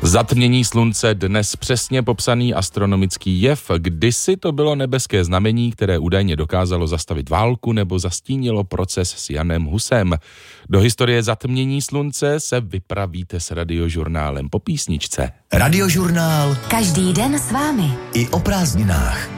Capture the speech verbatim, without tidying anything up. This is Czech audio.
Zatmění slunce, dnes přesně popsaný astronomický jev. Kdysi to bylo nebeské znamení, které údajně dokázalo zastavit válku nebo zastínilo proces s Janem Husem. Do historie zatmění slunce se vypravíte s Radiožurnálem po písničce. Radiožurnál. Každý den s vámi. I o prázdninách.